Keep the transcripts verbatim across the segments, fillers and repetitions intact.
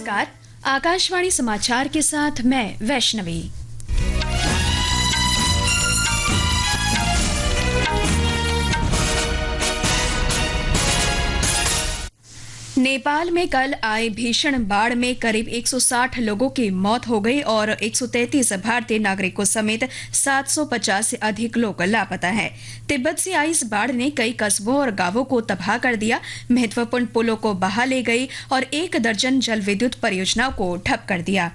नमस्कार। आकाशवाणी समाचार के साथ मैं वैष्णवी। नेपाल में कल आए भीषण बाढ़ में करीब एक सौ साठ लोगों की मौत हो गई और एक सौ तैंतीस भारतीय नागरिकों समेत सात सौ पचास से अधिक लोग लापता हैं। तिब्बत से आई इस बाढ़ ने कई कस्बों और गांवों को तबाह कर दिया, महत्वपूर्ण पुलों को बहा ले गई और एक दर्जन जल विद्युत परियोजनाओं को ठप कर दिया।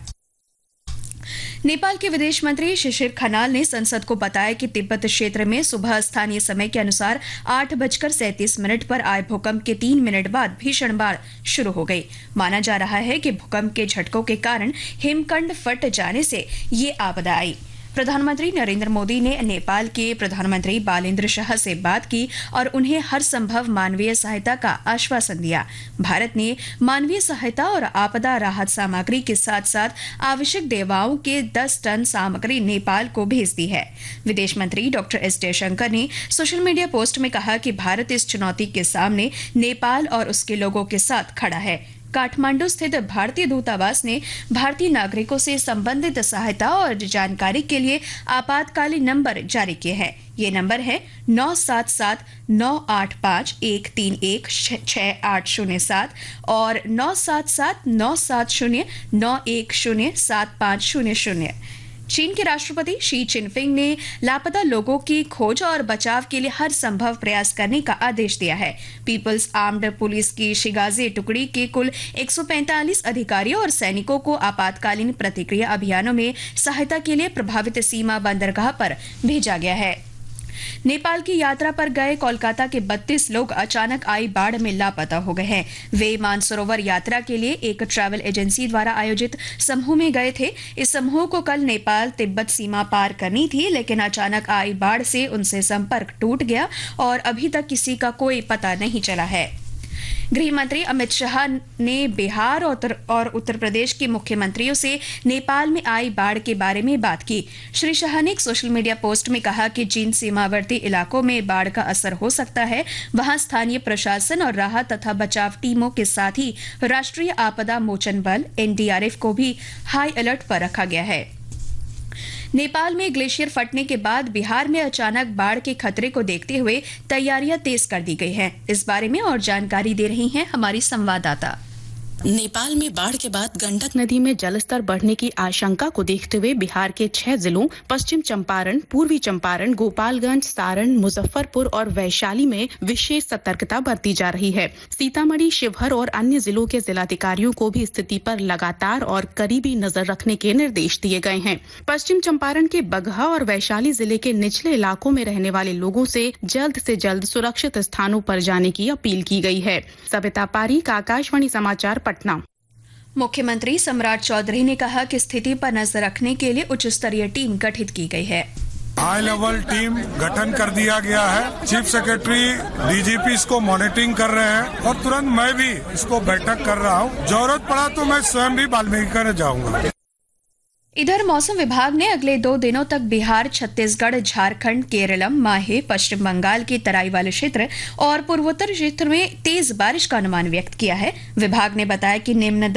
नेपाल के विदेश मंत्री शिशिर खनाल ने संसद को बताया कि तिब्बत क्षेत्र में सुबह स्थानीय समय के अनुसार आठ बजकर सैंतीस मिनट पर आए भूकंप के तीन मिनट बाद भीषण बाढ़ शुरू हो गई। माना जा रहा है कि भूकंप के झटकों के कारण हिमखंड फट जाने से ये आपदा आई। प्रधानमंत्री नरेंद्र मोदी ने नेपाल के प्रधानमंत्री बालेंद्र शाह से बात की और उन्हें हर संभव मानवीय सहायता का आश्वासन दिया। भारत ने मानवीय सहायता और आपदा राहत सामग्री के साथ साथ आवश्यक दवाओं के दस टन सामग्री नेपाल को भेज दी है। विदेश मंत्री डॉक्टर एस जयशंकर ने सोशल मीडिया पोस्ट में कहा कि भारत इस चुनौती के सामने नेपाल और उसके लोगों के साथ खड़ा है। काठमांडू स्थित भारतीय दूतावास ने भारतीय नागरिकों से संबंधित सहायता और जानकारी के लिए आपातकालीन नंबर जारी किए हैं। ये नंबर है नौ सात सात नौ आठ पाँच एक तीन एक छह आठ शून्य सात और नौ सात सात नौ सात शून्य नौ एक शून्य सात पाँच शून्य शून्य। चीन के राष्ट्रपति शी चिनफिंग ने लापता लोगों की खोज और बचाव के लिए हर संभव प्रयास करने का आदेश दिया है। पीपल्स आर्म्ड पुलिस की शिगाजे टुकड़ी के कुल एक सौ पैंतालीस अधिकारियों और सैनिकों को आपातकालीन प्रतिक्रिया अभियानों में सहायता के लिए प्रभावित सीमा बंदरगाह पर भेजा गया है। नेपाल की यात्रा पर गए कोलकाता के बत्तीस लोग अचानक आई बाढ़ में लापता हो गए हैं। वे मानसरोवर यात्रा के लिए एक ट्रैवल एजेंसी द्वारा आयोजित समूह में गए थे। इस समूह को कल नेपाल तिब्बत सीमा पार करनी थी, लेकिन अचानक आई बाढ़ से उनसे संपर्क टूट गया और अभी तक किसी का कोई पता नहीं चला है। गृह मंत्री अमित शाह ने बिहार और उत्तर प्रदेश के मुख्यमंत्रियों से नेपाल में आई बाढ़ के बारे में बात की। श्री शाह ने एक सोशल मीडिया पोस्ट में कहा कि जिन सीमावर्ती इलाकों में बाढ़ का असर हो सकता है, वहां स्थानीय प्रशासन और राहत तथा बचाव टीमों के साथ ही राष्ट्रीय आपदा मोचन बल एन डी आर एफ को भी हाई अलर्ट पर रखा गया है। नेपाल में ग्लेशियर फटने के बाद बिहार में अचानक बाढ़ के खतरे को देखते हुए तैयारियां तेज कर दी गई हैं। इस बारे में और जानकारी दे रही हैं हमारी संवाददाता। नेपाल में बाढ़ के बाद गंडक नदी में जलस्तर बढ़ने की आशंका को देखते हुए बिहार के छह जिलों पश्चिम चंपारण, पूर्वी चंपारण, गोपालगंज, सारण, मुजफ्फरपुर और वैशाली में विशेष सतर्कता बरती जा रही है। सीतामढ़ी, शिवहर और अन्य जिलों के जिलाधिकारियों को भी स्थिति पर लगातार और करीबी नजर रखने के निर्देश दिए गए हैं। पश्चिम चंपारण के बगहा और वैशाली जिले के निचले इलाकों में रहने वाले लोगों से जल्द से जल्द सुरक्षित स्थानों पर जाने की अपील की गई है। सविता पारीक, आकाशवाणी समाचार, पटना। मुख्यमंत्री सम्राट चौधरी ने कहा कि स्थिति पर नजर रखने के लिए उच्च स्तरीय टीम गठित की गई है। हाई लेवल टीम गठन कर दिया गया है। Chief secretary, D G P इसको मॉनिटरिंग कर रहे हैं और तुरंत मैं भी इसको बैठक कर रहा हूँ। जरूरत पड़ा तो मैं स्वयं भी वाल्मीकि कर जाऊंगा। इधर मौसम विभाग ने अगले दो दिनों तक बिहार, छत्तीसगढ़, झारखंड, केरलम, माहे, पश्चिम बंगाल के तराई वाले क्षेत्र और पूर्वोत्तर क्षेत्र में तेज बारिश का अनुमान व्यक्त किया है। विभाग ने बताया कि निम्न